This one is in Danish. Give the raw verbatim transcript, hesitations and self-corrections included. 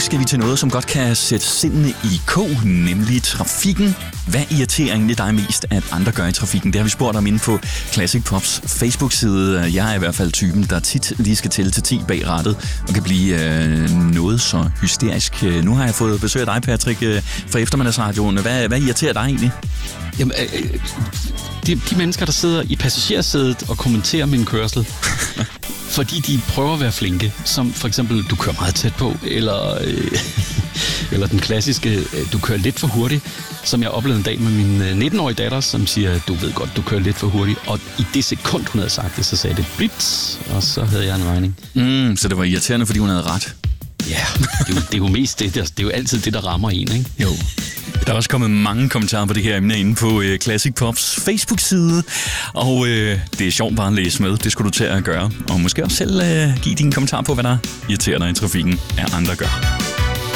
skal vi til noget, som godt kan sætte sindene i kog, nemlig trafikken. Hvad irriterer egentlig dig mest, at andre gør i trafikken? Det har vi spurgt om inde på Classic Pops Facebook-side. Jeg er i hvert fald typen, der tit lige skal tælle til ti bag rattet og kan blive øh, noget så hysterisk. Nu har jeg fået besøg af dig, Patrick, øh, fra Eftermiddagsradioen. Hvad, hvad irriterer dig egentlig? Jamen, øh, de, de mennesker, der sidder i passagersædet og kommenterer min kørsel, fordi de prøver at være flinke, som for eksempel, du kører meget tæt på, eller, øh, eller den klassiske, øh, du kører lidt for hurtigt, som jeg oplevede en dag med min nitten-årige datter, som siger, du ved godt, du kører lidt for hurtigt, og i det sekund, hun havde sagt det, så sagde det blitz, og så havde jeg en regning. Mm, så det var irriterende, fordi hun havde ret? Ja, det er jo, det er jo mest det, det er jo altid det, der rammer en, ikke? Jo. Der er også kommet mange kommentarer på det her emne inde på øh, Classic Pops Facebook-side, og øh, det er sjovt bare at læse med. Det skulle du til at gøre, og måske også selv øh, give din kommentar på, hvad der irriterer dig i trafikken, at andre gør.